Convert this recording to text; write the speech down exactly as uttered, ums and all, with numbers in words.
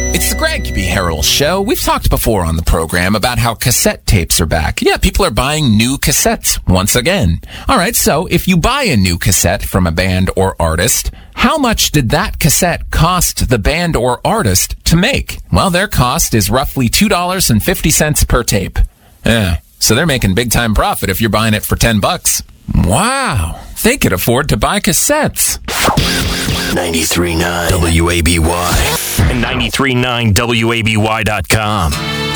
It's the Greg B. Harrell Show. We've talked before on the program about how cassette tapes are back. Yeah, people are buying new cassettes once again. All right, so if you buy a new cassette from a band or artist, how much did that cassette cost the band or artist to make? Well, their cost is roughly two dollars and fifty cents per tape. Yeah, so they're making big time profit if you're buying it for ten bucks. Wow, they could afford to buy cassettes. ninety-three point nine W A B Y and ninety-three point nine W A B Y dot com.